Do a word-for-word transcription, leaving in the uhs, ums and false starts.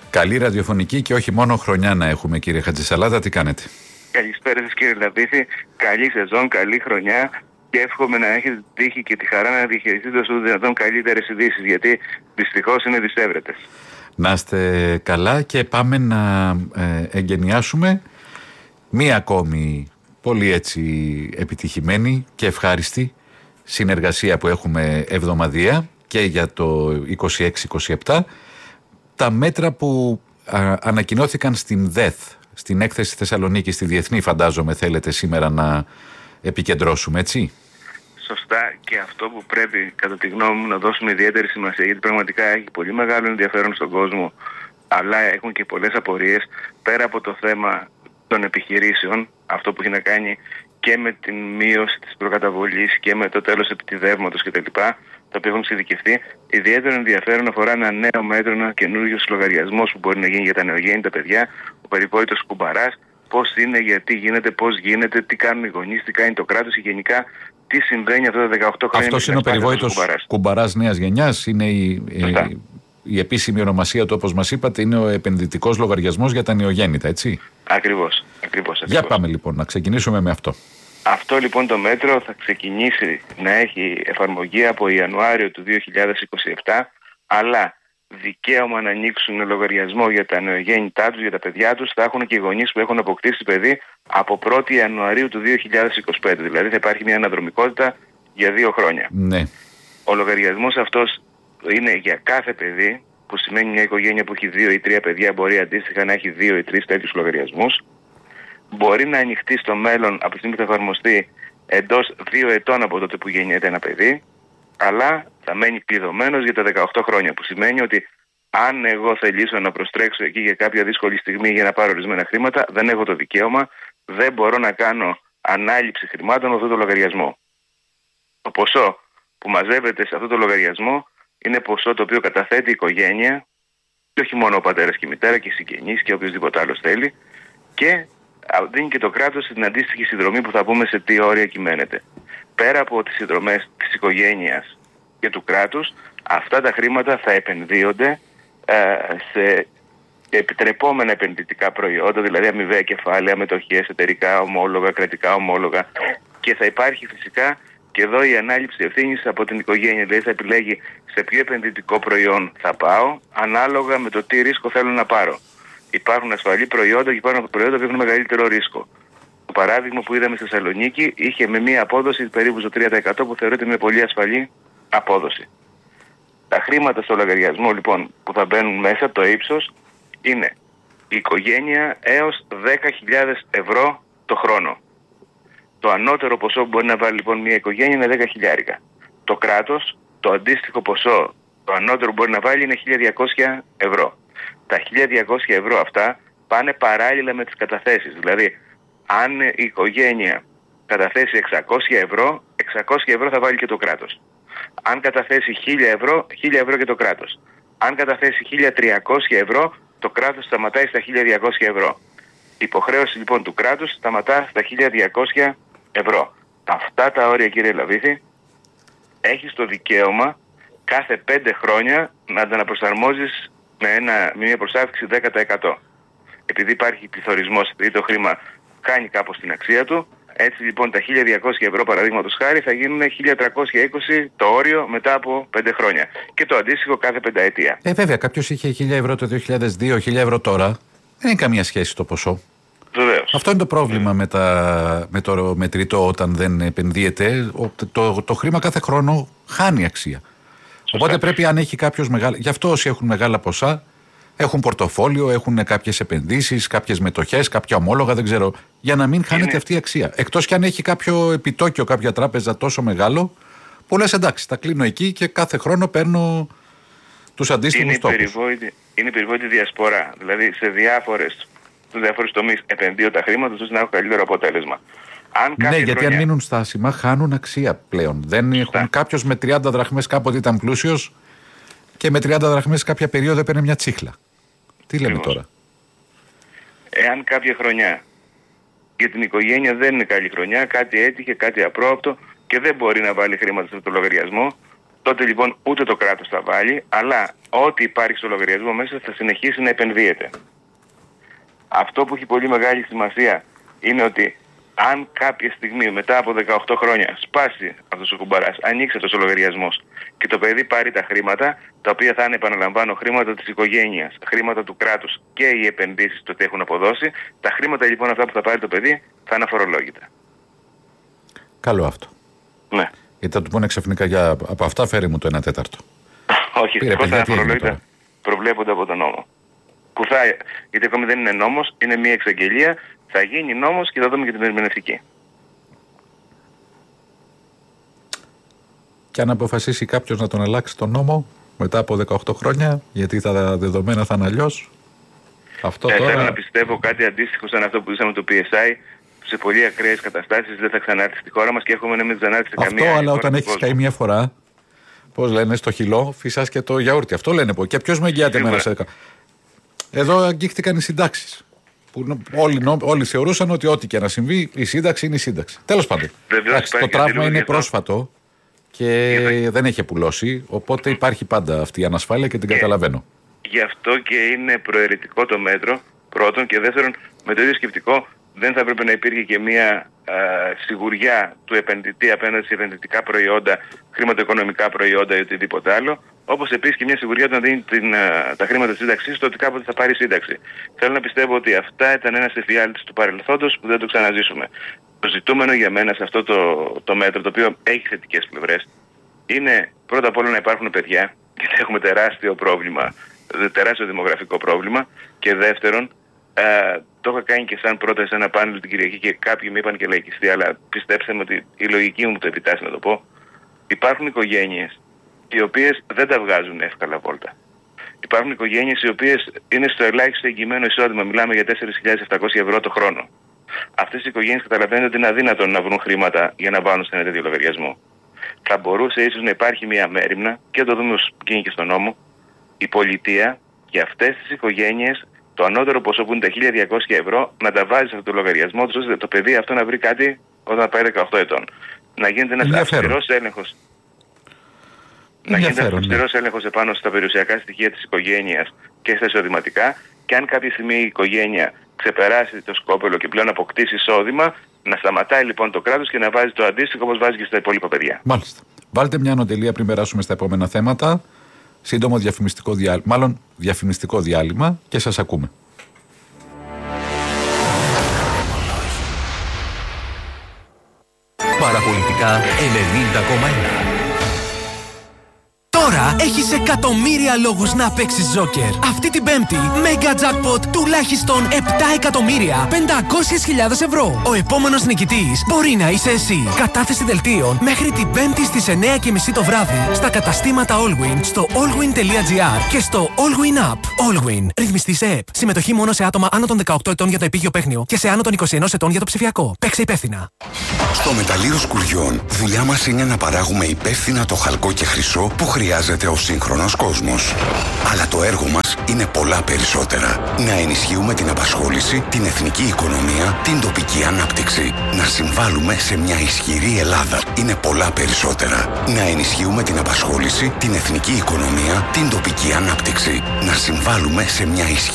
Καλή ραδιοφωνική και όχι μόνο χρονιά να έχουμε, κύριε Χατζησαλάτα. Τι κάνετε? Καλησπέρα σας, κύριε Λαβίθη. Καλή σεζόν, καλή χρονιά και εύχομαι να έχετε τύχη και τη χαρά να διαχειριστείτε όσο δυνατόν καλύτερες ειδήσεις, γιατί δυστυχώς είναι δυσέβρετες. Να είστε καλά και πάμε να ε, εγκαινιάσουμε μία ακόμη πολύ έτσι επιτυχημένη και ευχάριστη συνεργασία που έχουμε εβδομαδιαία και για το είκοσι έξι είκοσι επτά. Τα μέτρα που α, ανακοινώθηκαν στην ΔΕΘ, στην έκθεση Θεσσαλονίκη, στη Διεθνή, φαντάζομαι θέλετε σήμερα να επικεντρώσουμε, έτσι. Σωστά, και αυτό που πρέπει κατά τη γνώμη μου να δώσουμε ιδιαίτερη σημασία, γιατί πραγματικά έχει πολύ μεγάλο ενδιαφέρον στον κόσμο, αλλά έχουν και πολλές απορίες πέρα από το θέμα των επιχειρήσεων, αυτό που έχει να κάνει και με την μείωση της προκαταβολής και με το τέλος επιτιδεύματος κτλ., τα οποία έχουν εξειδικευτεί. Ιδιαίτερο ενδιαφέρον αφορά ένα νέο μέτρο, ένα καινούριο λογαριασμό που μπορεί να γίνει για τα νεογέννητα παιδιά, ο περιβόητος κουμπαράς. Πώς είναι, γιατί γίνεται, πώς γίνεται, τι κάνουν οι γονείς, τι κάνει το κράτος και γενικά τι συμβαίνει αυτά τα δεκαοκτώ χρόνια. Αυτός είναι ο περιβόητος κουμπαράς, κουμπαράς νέας γενιάς, είναι η, η, η επίσημη ονομασία του, όπως μας είπατε, είναι ο επενδυτικός λογαριασμός για τα νεογέννητα, έτσι. Ακριβώς, ακριβώς. Για πάμε λοιπόν, να ξεκινήσουμε με αυτό. Αυτό λοιπόν το μέτρο θα ξεκινήσει να έχει εφαρμογή από Ιανουάριο του δύο χιλιάδες είκοσι επτά, αλλά δικαίωμα να ανοίξουν λογαριασμό για τα νεογέννητά τους, για τα παιδιά τους, θα έχουν και οι γονείς που έχουν αποκτήσει παιδί από πρώτη Ιανουαρίου του δύο χιλιάδες είκοσι πέντε. Δηλαδή θα υπάρχει μια αναδρομικότητα για δύο χρόνια. Ναι. Ο λογαριασμός αυτός είναι για κάθε παιδί, που σημαίνει μια οικογένεια που έχει δύο ή τρία παιδιά μπορεί αντίστοιχα να έχει δύο ή τρεις τέτοιους λογαριασμούς. Μπορεί να ανοιχτεί στο μέλλον από τη στιγμή που θα εφαρμοστεί εντός δύο ετών από τότε που γεννιέται ένα παιδί, αλλά θα μένει κλειδωμένος για τα δεκαοκτώ χρόνια, που σημαίνει ότι αν εγώ θελήσω να προστρέξω εκεί για κάποια δύσκολη στιγμή για να πάρω ορισμένα χρήματα, δεν έχω το δικαίωμα, δεν μπορώ να κάνω ανάληψη χρημάτων με αυτό το λογαριασμό. Το ποσό που μαζεύεται σε αυτό το λογαριασμό είναι ποσό το οποίο καταθέτει η οικογένεια, και όχι μόνο ο πατέρας και η μητέρα, και οι συγγενείς και οποιοδήποτε άλλος θέλει, και δίνει και το κράτος στην αντίστοιχη συνδρομή που θα πούμε σε τι όρια κυμαίνεται. Πέρα από τις συνδρομές της οικογένειας και του κράτους, αυτά τα χρήματα θα επενδύονται ε, σε επιτρεπόμενα επενδυτικά προϊόντα, δηλαδή αμοιβαία κεφάλαια, μετοχές, εταιρικά ομόλογα, κρατικά ομόλογα, και θα υπάρχει φυσικά και εδώ η ανάληψη ευθύνης από την οικογένεια, δηλαδή θα επιλέγει σε ποιο επενδυτικό προϊόν θα πάω, ανάλογα με το τι ρίσκο θέλω να πάρω. Υπάρχουν ασφαλή προϊόντα και υπάρχουν προϊόντα που έχουν μεγαλύτερο ρίσκο. Το παράδειγμα που είδαμε στη Θεσσαλονίκη είχε με μία απόδοση περίπου στο τρία τοις εκατό, που θεωρείται μια πολύ ασφαλή απόδοση. Τα χρήματα στο λογαριασμό λοιπόν που θα μπαίνουν μέσα, το ύψος, είναι η οικογένεια έως δέκα χιλιάδες ευρώ το χρόνο. Το ανώτερο ποσό που μπορεί να βάλει λοιπόν μια οικογένεια είναι δέκα χιλιάρικα. Το κράτος, το αντίστοιχο ποσό, το ανώτερο που μπορεί να βάλει είναι χίλια διακόσια ευρώ. Τα χίλια διακόσια ευρώ αυτά πάνε παράλληλα με τις καταθέσεις. Δηλαδή, αν η οικογένεια καταθέσει εξακόσια ευρώ, εξακόσια ευρώ θα βάλει και το κράτος. Αν καταθέσει χίλια ευρώ, χίλια ευρώ και το κράτος. Αν καταθέσει χίλια τριακόσια ευρώ, το κράτος σταματάει στα χίλια διακόσια ευρώ. Η υποχρέωση λοιπόν του κράτους σταματά στα χίλια διακόσια ευρώ. Αυτά τα όρια, κύριε Λαβίθη, έχεις το δικαίωμα κάθε πέντε χρόνια να ανταναπροσαρμόζεις με, ένα, με μια προσάυξη δέκα τοις εκατό. Επειδή υπάρχει πληθωρισμός, επειδή το χρήμα κάνει κάπως την αξία του, έτσι λοιπόν τα χίλια διακόσια ευρώ παραδείγματος χάρη θα γίνουν χίλια τριακόσια είκοσι το όριο μετά από πέντε χρόνια. Και το αντίστοιχο κάθε πενταετία. Ε, βέβαια, κάποιος είχε χίλια ευρώ το δύο χιλιάδες δύο, χίλια ευρώ τώρα. Δεν έχει καμία σχέση το ποσό. Βεβαίως. Αυτό είναι το πρόβλημα με, τα, με το μετρητό όταν δεν επενδύεται. Το, το, το χρήμα κάθε χρόνο χάνει αξία. Σωστά. Οπότε πρέπει, αν έχει κάποιος μεγάλα. Γι' αυτό όσοι έχουν μεγάλα ποσά έχουν πορτοφόλιο, έχουν κάποιες επενδύσεις, κάποιες μετοχές, κάποια ομόλογα, δεν ξέρω. Για να μην χάνεται είναι... αυτή η αξία. Εκτός κι αν έχει κάποιο επιτόκιο, κάποια τράπεζα τόσο μεγάλο, που λες εντάξει, τα κλείνω εκεί και κάθε χρόνο παίρνω τους αντίστοιχους στόχους. Είναι η περιβόητη διασπορά. Δηλαδή σε διάφορες. Στους διάφορους τομείς επενδύω τα χρήματα, ώστε να έχω καλύτερο αποτέλεσμα. Αν ναι, γιατί χρονιά... αν μείνουν στάσιμα, χάνουν αξία πλέον. Δεν έχουν... Κάποιος με τριάντα δραχμές κάποτε ήταν πλούσιος και με τριάντα δραχμές κάποια περίοδο έπαιρνε μια τσίχλα. Τι λέμε Ακριβώς. τώρα. Εάν κάποια χρονιά για την οικογένεια δεν είναι καλή χρονιά, κάτι έτυχε, κάτι απρόοπτο και δεν μπορεί να βάλει χρήματα στο λογαριασμό, τότε λοιπόν ούτε το κράτος θα βάλει, αλλά ό,τι υπάρχει στο λογαριασμό μέσα θα συνεχίσει να επενδύεται. Αυτό που έχει πολύ μεγάλη σημασία είναι ότι αν κάποια στιγμή μετά από δεκαοκτώ χρόνια σπάσει αυτός ο κουμπαράς, ανοίξει αυτός ο λογαριασμός και το παιδί πάρει τα χρήματα, τα οποία θα είναι, επαναλαμβάνω, χρήματα της οικογένειας, χρήματα του κράτους και οι επενδύσεις το ότι έχουν αποδώσει, τα χρήματα λοιπόν αυτά που θα πάρει το παιδί θα είναι αφορολόγητα. Καλό αυτό. Ναι. Γιατί θα του πούνε ξαφνικά για από αυτά φέρει μου το ένα τέταρτο. Όχι, δυστυχώς τα αφορολόγητα προβλέπονται από τον νόμο. Που θα, γιατί ακόμη δεν είναι νόμος, είναι μια εξαγγελία, θα γίνει νόμος και θα δούμε και την ερμηνευτική. Και αν αποφασίσει κάποιος να τον αλλάξει τον νόμο μετά από δεκαοκτώ χρόνια, γιατί τα δεδομένα θα είναι αλλιώς. Αυτό ε, τώρα... Θέλω να πιστεύω κάτι αντίστοιχο σαν αυτό που ζήσαμε το πι ες άι. Σε πολύ ακραίες καταστάσεις δεν θα ξανάρθει στη χώρα μας και έχουμε να μην ξανάρθει σε αυτό, καμία αλλά χώρα όταν έχεις καεί μια φορά, πώς λένε, στο χυλό, φυσάς και το γιαούρτι. Αυτό λένε. Και ποιος με εγγυάται εμένα σε δέκα. Εδώ αγγίχτηκαν οι συντάξεις. Που όλοι, όλοι θεωρούσαν ότι ό,τι και να συμβεί, η σύνταξη είναι η σύνταξη. Τέλος πάντων. Εντάξει, το τραύμα είναι πρόσφατο και το... δεν έχει επουλώσει. Οπότε υπάρχει πάντα αυτή η ανασφάλεια και την και καταλαβαίνω. Γι' αυτό και είναι προαιρετικό το μέτρο, πρώτον, και δεύτερον, με το ίδιο σκεπτικό δεν θα έπρεπε να υπήρχε και μια α, σιγουριά του επενδυτή απέναντι σε επενδυτικά προϊόντα, χρηματοοικονομικά προϊόντα ή οτιδήποτε άλλο. Όπως επίσης και μια σιγουριά του να δίνει την, α, τα χρήματα της σύνταξης, το ότι κάποτε θα πάρει σύνταξη. Θέλω να πιστεύω ότι αυτά ήταν ένας εφιάλτης του παρελθόντος που δεν το ξαναζήσουμε. Το ζητούμενο για μένα σε αυτό το, το μέτρο, το οποίο έχει θετικές πλευρές, είναι πρώτα απ' όλα να υπάρχουν παιδιά, γιατί έχουμε τεράστιο πρόβλημα, τεράστιο δημογραφικό πρόβλημα, και δεύτερον, Uh, το είχα κάνει και σαν πρόταση σε ένα πάνελ την Κυριακή και κάποιοι με είπαν και λαϊκιστή, αλλά πιστέψτε με ότι η λογική μου το επιτάσσει να το πω. Υπάρχουν οικογένειες οι οποίες δεν τα βγάζουν εύκολα βόλτα. Υπάρχουν οικογένειες οι οποίες είναι στο ελάχιστο εγγυημένο εισόδημα, μιλάμε για τέσσερις χιλιάδες επτακόσια ευρώ το χρόνο. Αυτές οι οικογένειες καταλαβαίνετε ότι είναι αδύνατο να βρουν χρήματα για να βάλουν σε ένα τέτοιο λογαριασμό. Θα μπορούσε ίσως να υπάρχει μια μέριμνα, και το δούμε ως γίνει και στον νόμο, η πολιτεία για αυτές τις οικογένειες το ανώτερο ποσό που είναι τα χίλια διακόσια ευρώ να τα βάζει σε αυτό το λογαριασμό, ώστε το παιδί αυτό να βρει κάτι όταν πάει δεκαοκτώ ετών. Να γίνεται ένας αυστηρός έλεγχος. Να γίνεται ένας αυστηρός ναι. έλεγχος επάνω στα περιουσιακά στοιχεία της οικογένειας και στα εισοδηματικά, και αν κάποια στιγμή η οικογένεια ξεπεράσει το σκόπελο και πλέον αποκτήσει εισόδημα, να σταματάει λοιπόν το κράτος και να βάζει το αντίστοιχο όπως βάζει και στα υπόλοιπα παιδιά. Μάλιστα. Βάλτε μια ανωτελεία πριν περάσουμε στα επόμενα θέματα. Σύντομο διαφημιστικό διάλειμμα, μάλλον διαφημιστικό διάλειμμα, και σας ακούμε. Παραπολιτικά ενενήντα κόμμα ένα. Τώρα έχεις εκατομμύρια λόγους να παίξεις Τζόκερ. Αυτή την Πέμπτη, Mega Jackpot τουλάχιστον επτά εκατομμύρια πεντακόσιες χιλιάδες ευρώ. Ο επόμενος νικητής μπορεί να είσαι εσύ. Κατάθεση δελτίων μέχρι την Πέμπτη στις εννιά και μισή το βράδυ στα καταστήματα Allwyn, στο allwyn.gr και στο Allwyn App. Allwyn. Ρυθμιστή σε ΕΠ. Συμμετοχή μόνο σε άτομα άνω των δεκαοκτώ ετών για το επίγειο παίχνιο και σε άνω των είκοσι ένα ετών για το ψηφιακό. Παίξε υπεύθυνα. Στο Μεταλλείο Σκουριών, δουλειά μας είναι να παράγουμε υπεύθυνα το χαλκό και χρυσό που χρειάζεται ο σύγχρονος κόσμος. Αλλά το έργο μας είναι πολλά περισσότερα. Να ενισχύουμε την απασχόληση, την εθνική οικονομία, την τοπική ανάπτυξη. Να συμβάλλουμε σε μια ισχυρή Ελλάδα. Είναι πολλά περισσότερα. Να ενισχύουμε την απασχόληση, την εθνική οικονομία, την τοπική ανάπτυξη. Να συμβάλλουμε σε μια ισχυρή